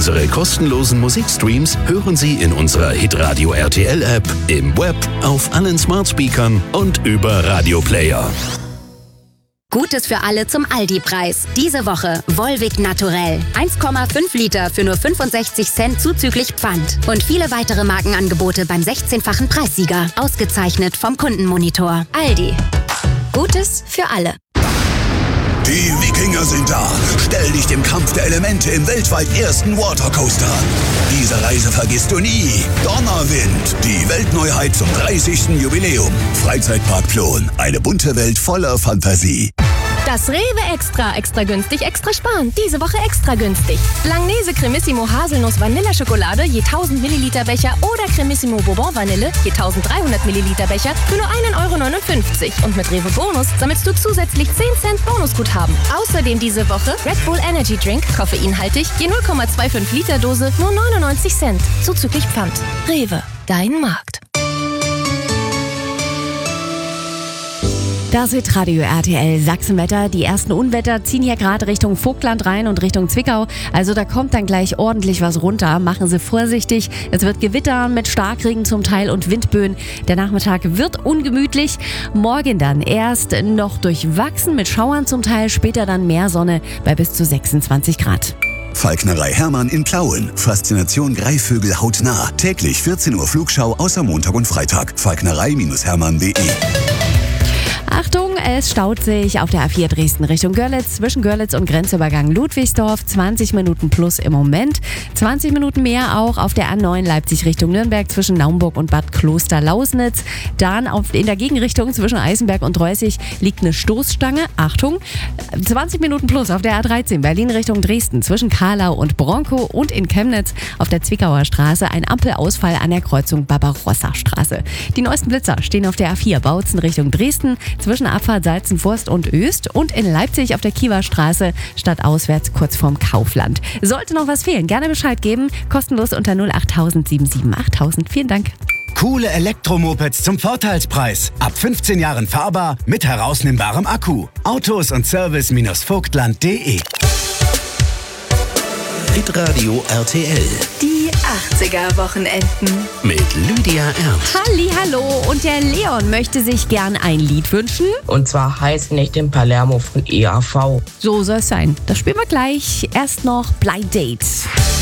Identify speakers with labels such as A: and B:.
A: Unsere kostenlosen Musikstreams hören Sie in unserer Hitradio RTL App, im Web, auf allen Smartspeakern und über Radioplayer.
B: Gutes für alle zum Aldi-Preis. Diese Woche Volvic Naturell. 1,5 Liter für nur 65 Cent zuzüglich Pfand. Und viele weitere Markenangebote beim 16-fachen Preissieger. Ausgezeichnet vom Kundenmonitor. Aldi. Gutes für alle.
C: Die Wikinger sind da. Stell dich dem Kampf der Elemente im weltweit ersten Watercoaster. Diese Reise vergisst du nie. Donnerwind, die Weltneuheit zum 30. Jubiläum. Freizeitpark Plon, eine bunte Welt voller Fantasie.
D: Das Rewe Extra günstig, extra sparen. Diese Woche extra günstig. Langnese Cremissimo Haselnuss Vanilleschokolade je 1000 Milliliter Becher oder Cremissimo Bourbon Vanille je 1300 Milliliter Becher für nur 1,59 €. Und mit Rewe Bonus sammelst du zusätzlich 10 Cent Bonusguthaben. Außerdem diese Woche Red Bull Energy Drink, koffeinhaltig, je 0,25 Liter Dose, nur 99 Cent. Zuzüglich Pfand. Rewe, dein Markt.
E: Das ist Radio RTL Sachsenwetter. Die ersten Unwetter ziehen hier gerade Richtung Vogtland rein und Richtung Zwickau. Also da kommt dann gleich ordentlich was runter. Machen Sie vorsichtig. Es wird gewittern mit Starkregen zum Teil und Windböen. Der Nachmittag wird ungemütlich. Morgen dann erst noch durchwachsen mit Schauern zum Teil. Später dann mehr Sonne bei bis zu 26 Grad.
C: Falknerei Hermann in Plauen. Faszination Greifvögel hautnah. Täglich 14 Uhr Flugschau außer Montag und Freitag. Falknerei-hermann.de.
E: Achtung, es staut sich auf der A4 Dresden Richtung Görlitz, zwischen Görlitz und Grenzübergang Ludwigsdorf. 20 Minuten plus im Moment. 20 Minuten mehr auch auf der A9 Leipzig Richtung Nürnberg zwischen Naumburg und Bad Kloster-Lausnitz. Dann in der Gegenrichtung zwischen Eisenberg und Reußig liegt eine Stoßstange. Achtung, 20 Minuten plus auf der A13 Berlin Richtung Dresden zwischen Karlau und Bronkow und in Chemnitz auf der Zwickauer Straße ein Ampelausfall an der Kreuzung Barbarossa-Straße. Die neuesten Blitzer stehen auf der A4 Bautzen Richtung Dresden zwischen Abfahrt Salzenforst und Öst und in Leipzig auf der Kiewer Straße stadtauswärts kurz vorm Kaufland. Sollte noch was fehlen, gerne Bescheid geben. Kostenlos unter 08000 77 8000. Vielen Dank.
F: Coole Elektromopeds zum Vorteilspreis. Ab 15 Jahren fahrbar mit herausnehmbarem Akku. Autos und Service-vogtland.de.
A: Hitradio RTL.
B: Die 80er-Wochenenden.
A: Mit Lydia Ernst.
E: Hallihallo, und der Leon möchte sich gern ein Lied wünschen.
G: Und zwar heißt nicht in Palermo von EAV.
E: So soll es sein. Das spielen wir gleich. Erst noch Blind Date.